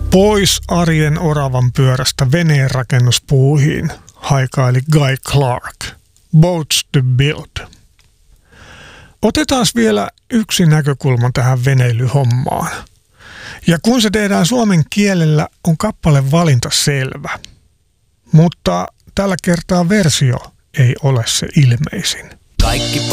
Pois arjen oravan pyörästä veneen rakennuspuuhiin haikaili Guy Clark. Boats to build. Otetaan vielä yksi näkökulma tähän veneilyhommaan. Ja kun se tehdään suomen kielellä, on kappale valinta selvä. Mutta tällä kertaa versio ei ole se ilmeisin. Kaikki